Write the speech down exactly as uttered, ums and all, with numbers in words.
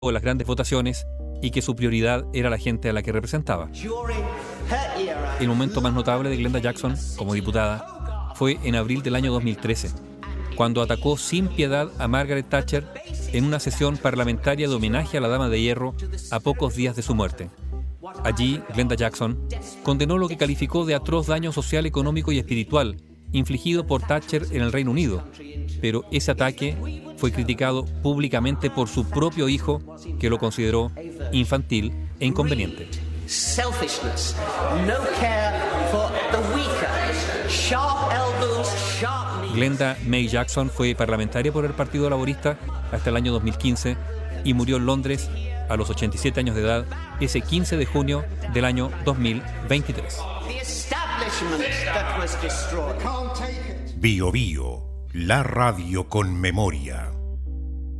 o las grandes votaciones y que su prioridad era la gente a la que representaba. El momento más notable de Glenda Jackson como diputada fue en abril del año dos mil trece, cuando atacó sin piedad a Margaret Thatcher en una sesión parlamentaria de homenaje a la Dama de Hierro a pocos días de su muerte. Allí, Glenda Jackson condenó lo que calificó de atroz daño social, económico y espiritual infligido por Thatcher en el Reino Unido, pero ese ataque fue criticado públicamente por su propio hijo, que lo consideró infantil e inconveniente. Glenda May Jackson fue parlamentaria por el Partido Laborista hasta el año dos mil quince y murió en Londres a los ochenta y siete años de edad ese quince de junio del año dos mil veintitrés. Bio Bio, la radio con memoria.